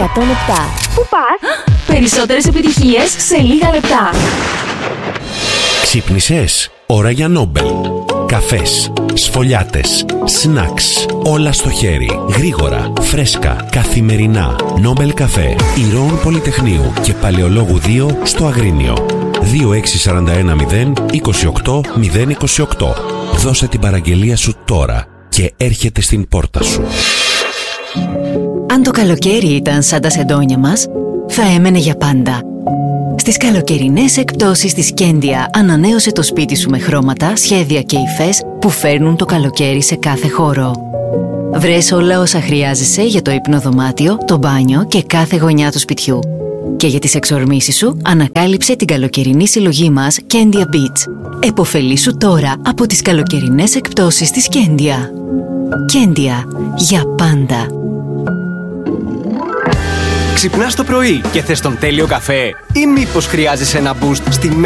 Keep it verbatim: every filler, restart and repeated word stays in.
εκατόν επτά. Πού πας? Περισσότερες επιτυχίες σε λίγα λεπτά. Ξύπνησες? Ώρα για Νόμπελ. Καφές, σφολιάτες, σνακς, όλα στο χέρι, γρήγορα, φρέσκα, καθημερινά. Νόμπελ καφέ, Ηρώων Πολυτεχνείου και Παλαιολόγου δύο στο Αγρίνιο. δύο έξι τέσσερα ένα μηδέν είκοσι οκτώ μηδέν είκοσι οκτώ. Δώσε την παραγγελία σου τώρα και έρχεται στην πόρτα σου. Αν το καλοκαίρι ήταν σαν τα σεντόνια μας, θα έμενε για πάντα. Στις καλοκαιρινές εκπτώσεις της Κέντια ανανέωσε το σπίτι σου με χρώματα, σχέδια και υφές που φέρνουν το καλοκαίρι σε κάθε χώρο. Βρες όλα όσα χρειάζεσαι για το υπνοδωμάτιο, το μπάνιο και κάθε γωνιά του σπιτιού. Και για τις εξορμήσεις σου ανακάλυψε την καλοκαιρινή συλλογή μας Kendia Beach. Εποφελήσου τώρα από τις καλοκαιρινές εκπτώσεις της Kendia. Kendia, για πάντα. Ξυπνάς το πρωί και θες τον τέλειο καφέ ή μήπως χρειάζεσαι ένα boost στη